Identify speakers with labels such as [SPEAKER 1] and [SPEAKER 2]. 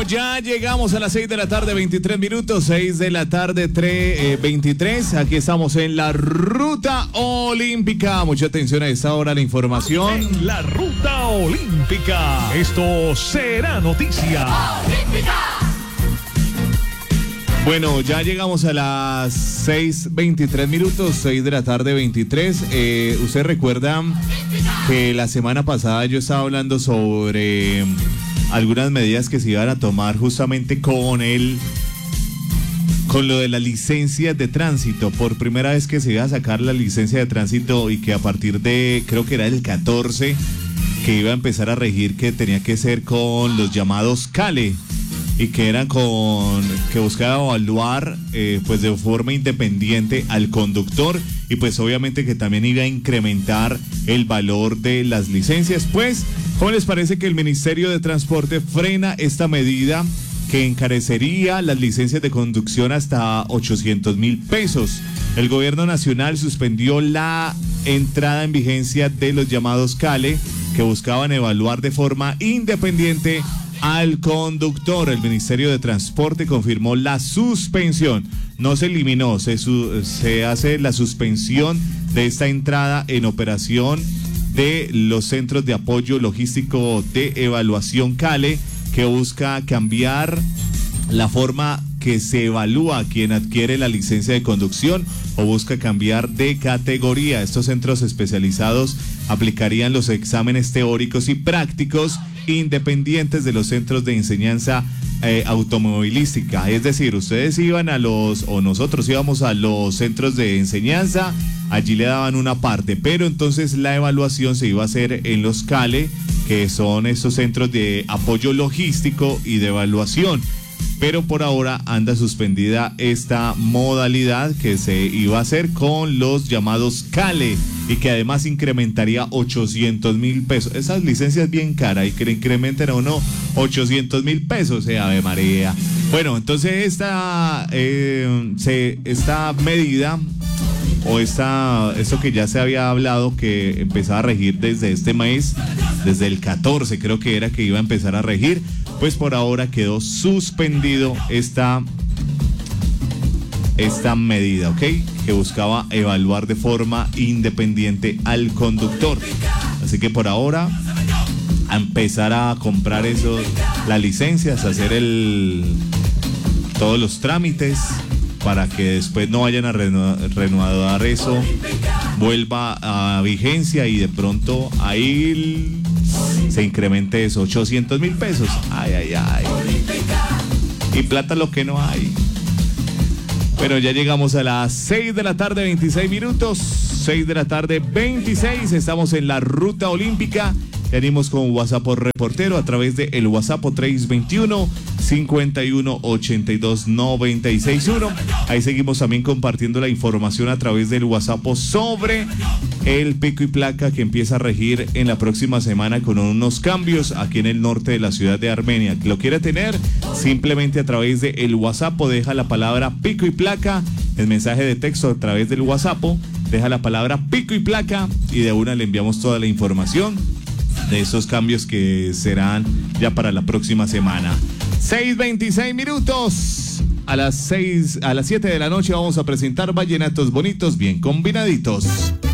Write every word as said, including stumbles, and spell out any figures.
[SPEAKER 1] Bueno, ya llegamos a las seis de la tarde, veintitrés minutos, seis de la tarde, veintitrés. Aquí estamos en la Ruta Olímpica. Mucha atención a esta hora, la información.
[SPEAKER 2] En la Ruta Olímpica. Esto será noticia. Olímpica.
[SPEAKER 1] Bueno, ya llegamos a las seis veintitrés minutos, seis de la tarde, veintitrés. Eh, ¿Usted recuerda que la semana pasada yo estaba hablando sobre algunas medidas que se iban a tomar justamente con el, con lo de las licencias de tránsito? Por primera vez que se iba a sacar la licencia de tránsito y que a partir de, creo que era el catorce, que iba a empezar a regir, que tenía que ser con los llamados CALE. Y que eran con, que buscaba evaluar eh, pues de forma independiente al conductor, y pues obviamente que también iba a incrementar el valor de las licencias. Pues, ¿cómo les parece que el Ministerio de Transporte frena esta medida que encarecería las licencias de conducción hasta ochocientos mil pesos? El gobierno nacional suspendió la entrada en vigencia de los llamados CALE, que buscaban evaluar de forma independiente al conductor. El Ministerio de Transporte confirmó la suspensión. No se eliminó, se, su, se hace la suspensión de esta entrada en operación de los centros de apoyo logístico de evaluación CALE, que busca cambiar la forma que se evalúa a quien adquiere la licencia de conducción o busca cambiar de categoría. Estos centros especializados aplicarían los exámenes teóricos y prácticos independientes de los centros de enseñanza eh, automovilística. Es decir, ustedes iban a los, o nosotros íbamos a los centros de enseñanza, allí le daban una parte, pero entonces la evaluación se iba a hacer en los CALE, que son estos centros de apoyo logístico y de evaluación. Pero por ahora anda suspendida esta modalidad que se iba a hacer con los llamados CALE, y que además incrementaría ochocientos mil pesos. Esas licencias bien caras, y que le incrementen a uno ochocientos mil pesos, eh, Ave María. Bueno, entonces esta, eh, se, esta medida o esta, esto que ya se había hablado que empezaba a regir desde este mes, desde el catorce creo que era que iba a empezar a regir, pues por ahora quedó suspendido esta, esta medida, ¿ok? Que buscaba evaluar de forma independiente al conductor. Así que por ahora a empezar a comprar eso, las licencias, a hacer el, todos los trámites para que después no vayan a reno, renovar eso, vuelva a vigencia y de pronto ahí se incremente eso, ochocientos mil pesos. Ay, ay, ay. Y plata lo que no hay. Bueno, ya llegamos a las seis de la tarde, veintiséis minutos. seis de la tarde, veintiséis. Estamos en la Ruta Olímpica. Venimos con WhatsApp por reportero a través de el WhatsApp tres veintiuno, cincuenta y uno, ochenta y dos, noventa y seis uno. Ahí seguimos también compartiendo la información a través del WhatsApp sobre el pico y placa que empieza a regir en la próxima semana con unos cambios aquí en el norte de la ciudad de Armenia. Que lo quiere tener, simplemente a través de el WhatsApp deja la palabra pico y placa, el mensaje de texto a través del WhatsApp, deja la palabra pico y placa y de una le enviamos toda la información de esos cambios que serán ya para la próxima semana. seis veintiséis minutos. A las seis, a las siete de la noche vamos a presentar vallenatos bonitos, bien combinaditos.